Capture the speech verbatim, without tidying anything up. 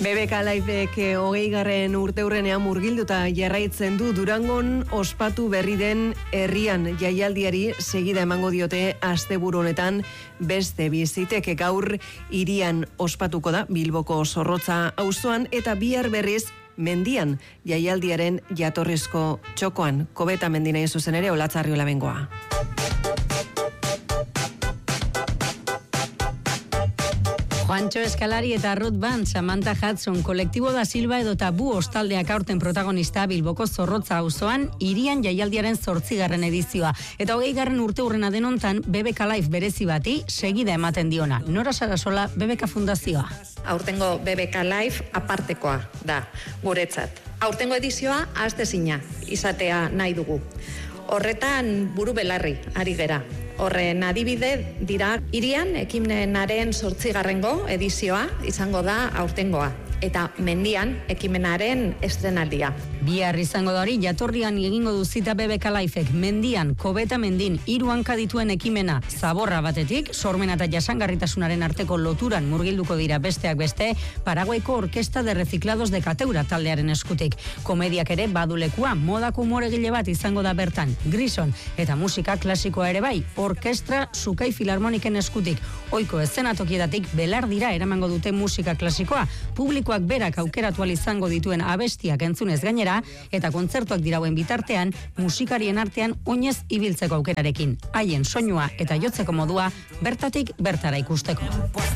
B B K Liveek hogei garren urteurrenean murgilduta jarraitzen du Durangon ospatu berri den herrian jaialdiari segida emango diote asteburu honetan beste bizitek gaur hirian ospatuko da Bilboko Zorrotza auzoan eta bihar berriz Mendian jaialdiaren jatorrizko txokoan. Kobeta Mendi nahi zuzen ere Olatzarriola bengoa. Juancho Eskalari eta Ruth Band, Samantha Hudson, kolektibo da Silva edo Tabu ostaldeak aurten protagonista Bilboko Zorrotza auzoan hirian jaialdiaren zortzigarren edizioa. Eta hogei garren urte urrena denontan B B K Live berezi bati segida ematen diona. Nora Sarasola, B B K Fundazioa. Aurtengo B B K Live apartekoa da guretzat. Aurtengo edizioa ahaztezina izatea nahi dugu. Horretan buru belarri ari gera. Horren adibide dira hirian ekimenaren zortzigarrengo edizioa izango da aurtengoa. Eta Mendian ekimenaren estrenaldia. Bihar izango da hori jatorrian egingo du zita B B K Lifek Mendian, Kobeta Mendin, hiru hanka dituen ekimena zaborra batetik, sormena eta jasangarritasunaren arteko loturan murgilduko dira besteak beste, Paraguaiko Orkesta de Reciclados de Cateura taldearen eskutik. Komediak ere badulekua, modako umoregile bat izango da bertan, Grison, eta musika klasikoa ere bai, orkestra Sukai Filarmoniken eskutik. Ohiko eszenatokietatik belar dira eramango dute musika klasikoa, publiko berak aukeratu ahal izango dituen abestiak entzunez gainera, eta kontzertuak dirauen bitartean, musikarien artean oinez ibiltzeko aukerarekin. Haien soinua eta jotzeko modua bertatik bertara ikusteko.